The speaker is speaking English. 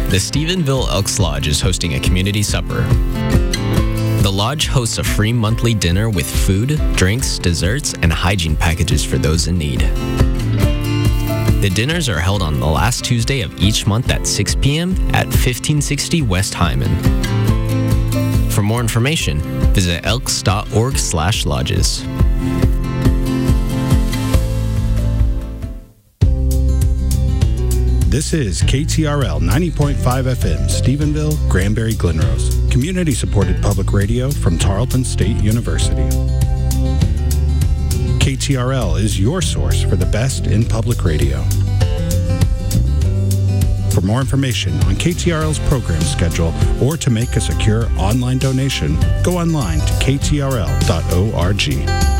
The Stephenville Elks Lodge is hosting a community supper. The lodge hosts a free monthly dinner with food, drinks, desserts, and hygiene packages for those in need. The dinners are held on the last Tuesday of each month at 6 p.m. at 1560 West Hyman. For more information, visit elks.org/lodges. This is KTRL 90.5 FM, Stephenville, Granbury, Glenrose. Community-supported public radio from Tarleton State University. KTRL is your source for the best in public radio. For more information on KTRL's program schedule or to make a secure online donation, go online to ktrl.org.